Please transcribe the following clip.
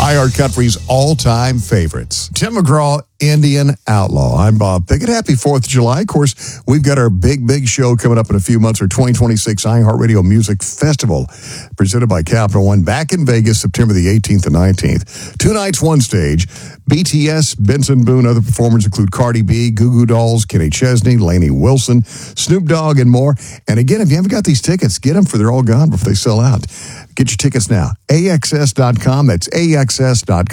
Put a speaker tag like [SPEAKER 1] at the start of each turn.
[SPEAKER 1] iHeartCountry's all-time favorites. Tim McGraw, Indian Outlaw. I'm Bob Pickett. Happy 4th of July. Of course, we've got our big show coming up in a few months, our 2026 iHeartRadio Music Festival, presented by Capital One, back in Vegas, September the 18th and 19th. 2 nights, 1 stage. BTS, Benson Boone, other performers include Cardi B, Goo Goo Dolls, Kenny Chesney, Lainey Wilson, Snoop Dogg, and more. And again, if you haven't got these tickets, get them, for they're all gone before they sell out. Get your tickets now. AXS.com. That's AXS.com.